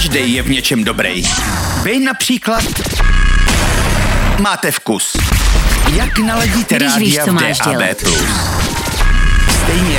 Každý je v něčem dobrý. Vy například máte vkus. Jak naladíte rádia v DAB+. Stejně